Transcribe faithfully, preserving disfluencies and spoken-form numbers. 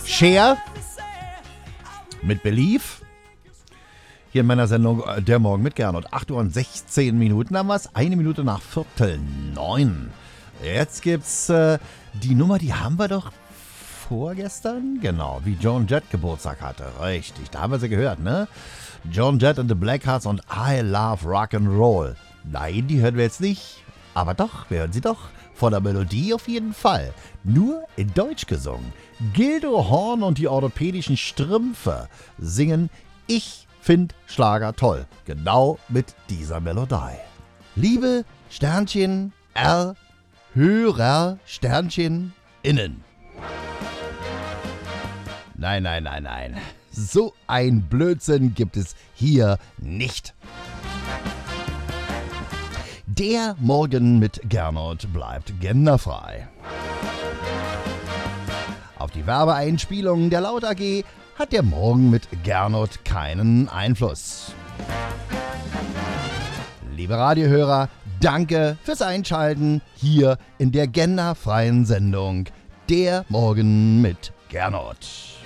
Cher mit Belief. Hier in meiner Sendung Der Morgen mit Gernot. acht Uhr und sechzehn Minuten haben wir es. Eine Minute nach Viertel neun. Jetzt gibt's äh, die Nummer, die haben wir doch vorgestern, genau, wie Joan Jett Geburtstag hatte. Richtig, da haben wir sie gehört, ne? Joan Jett and the Blackhearts und I Love Rock'n'Roll. Nein, die hören wir jetzt nicht. Aber doch, wir hören sie doch. Von der Melodie auf jeden Fall. Nur in Deutsch gesungen. Gildo Horn und die orthopädischen Strümpfe singen Ich find Schlager toll. Genau mit dieser Melodie. Liebe Sternchen R, Hörer Sternchen innen. Nein, nein, nein, nein. So ein Blödsinn gibt es hier nicht. Der Morgen mit Gernot bleibt genderfrei. Auf die Werbeeinspielungen der Laut A G hat der Morgen mit Gernot keinen Einfluss. Liebe Radiohörer, danke fürs Einschalten hier in der genderfreien Sendung Der Morgen mit Gernot.